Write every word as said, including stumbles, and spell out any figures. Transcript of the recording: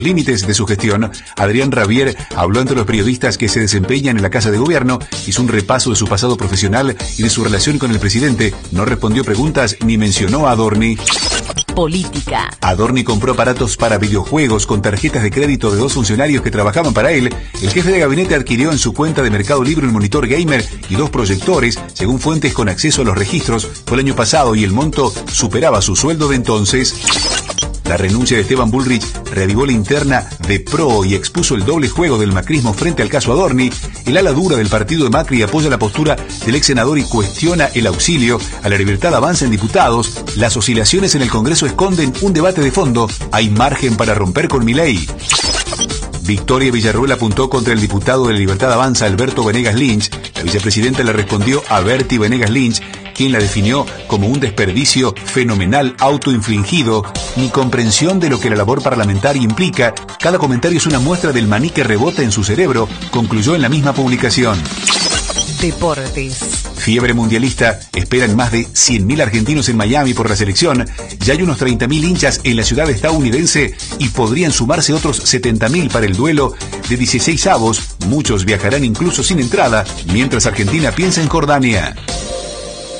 límites de su gestión, Adrián Rabier habló ante los periodistas que se desempeñan en la Casa de Gobierno, hizo un repaso de su pasado profesional y de su relación con el presidente, no respondió preguntas ni mencionó a Adorni. Política. Adorni compró aparatos para videojuegos con tarjetas de crédito de dos funcionarios que trabajaban para él. El jefe de gabinete adquirió en su cuenta de Mercado Libre un monitor gamer y dos proyectores, según fuentes con acceso a los registros. Fue el año pasado y el monto superaba su sueldo de entonces. La renuncia de Esteban Bullrich reavivó la interna de Pro y expuso el doble juego del macrismo frente al caso Adorni. El ala dura del partido de Macri apoya la postura del ex senador y cuestiona el auxilio a la libertad avanza en diputados. Las oscilaciones en el Congreso esconden un debate de fondo. Hay margen para romper con Milei. Victoria Villarruel apuntó contra el diputado de la Libertad Avanza, Alberto Venegas Lynch. La vicepresidenta le respondió a Berti Venegas Lynch, quien la definió como un desperdicio fenomenal autoinfligido, ni comprensión de lo que la labor parlamentaria implica. Cada comentario es una muestra del maní que rebota en su cerebro, concluyó en la misma publicación. Deportes. Fiebre mundialista, esperan más de cien mil argentinos en Miami por la selección. Ya hay unos treinta mil hinchas en la ciudad estadounidense y podrían sumarse otros setenta mil para el duelo de dieciseis avos. Muchos viajarán incluso sin entrada, mientras Argentina piensa en Jordania.